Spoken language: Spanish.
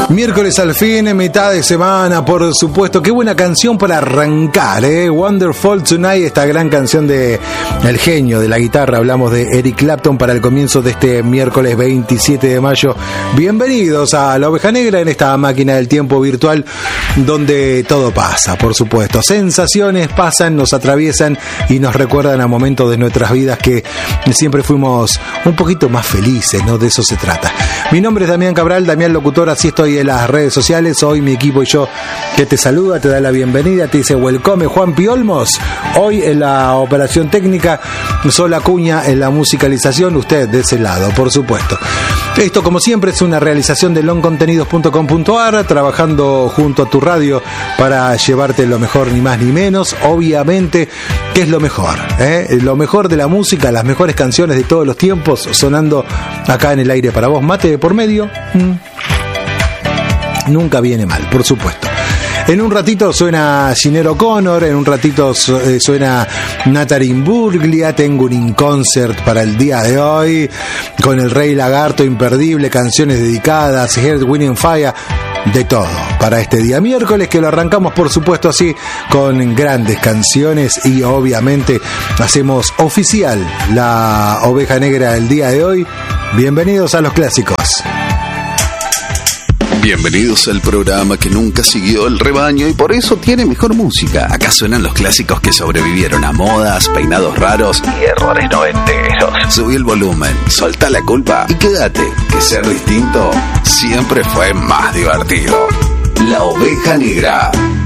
Miércoles al fin, mitad de semana, por supuesto. Qué buena canción para arrancar, Wonderful Tonight, esta gran canción de el genio de la guitarra. Hablamos de Eric Clapton para el comienzo de este miércoles 27 de mayo. Bienvenidos a La Oveja Negra, en esta máquina del tiempo virtual donde todo pasa, por supuesto. Sensaciones pasan, nos atraviesan y nos recuerdan a momentos de nuestras vidas que siempre fuimos un poquito más felices, ¿no? De eso se trata. Mi nombre es Damián Cabral, Damián Locutor, así estoy en las redes sociales. Hoy mi equipo y yo que te saluda, te da la bienvenida, te dice welcome, Juan Piolmos. Hoy en la operación técnica, Sol Acuña en la musicalización, usted de ese lado, por supuesto. Esto, como siempre, es una realización de longcontenidos.com.ar, trabajando junto a tu radio para llevarte lo mejor, ni más ni menos. Obviamente, ¿qué es lo mejor? Lo mejor de la música, las mejores canciones de todos los tiempos, sonando acá en el aire para vos. Mate de por medio, nunca viene mal, por supuesto. En un ratito suena Sinéad O'Connor, en un ratito suena Natalie Imbruglia. Tengo un in-concert para el día de hoy con el Rey Lagarto, imperdible, canciones dedicadas, Earth, Wind and Fire, de todo para este día miércoles, que lo arrancamos por supuesto así con grandes canciones y obviamente hacemos oficial la Oveja Negra del día de hoy. Bienvenidos a los clásicos. Bienvenidos al programa que nunca siguió el rebaño y por eso tiene mejor música. Acá suenan los clásicos que sobrevivieron a modas, peinados raros y errores noventeros. Subí el volumen, soltá la culpa y quédate, que ser distinto siempre fue más divertido. La Oveja Negra.